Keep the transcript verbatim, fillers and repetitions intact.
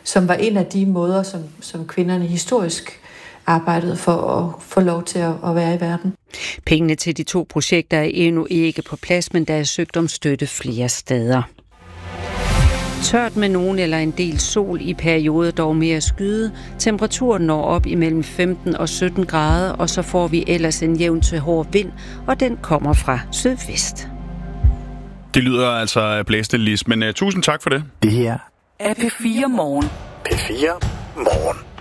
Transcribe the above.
som var en af de måder, som, som kvinderne historisk arbejdede for at få lov til at, at være i verden. Pengene til de to projekter er endnu ikke på plads, men der er søgt om støtte flere steder. Tørt med nogen eller en del sol i perioder, dog mere skyde. Temperaturen når op imellem femten og sytten grader, og så får vi ellers en jævn til hård vind, og den kommer fra sydvest. Det lyder altså blæsteligt, men uh, tusind tak for det. Det her er P fire Morgen. P fire Morgen.